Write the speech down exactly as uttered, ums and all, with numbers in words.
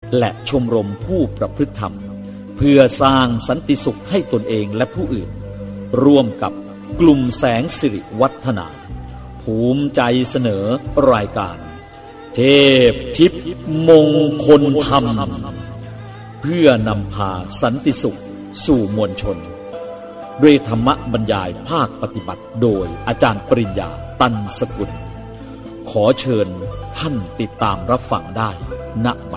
และชมรมผู้ประพฤติธรรมเพื่อสร้างสันติสุขให้ตนเองและผู้อื่นร่วมกับกลุ่มแสงสิริวัฒนาภูมิใจเสนอรายการเทพทิพย์มงคลธรรมเพื่อนำพาสันติสุขสู่มวลชนด้วยธรรมบรรยายภาคปฏิบัติโดยอาจารย์ปริญญาตันสกุลขอเชิญท่านติดตามรับฟังได้ณ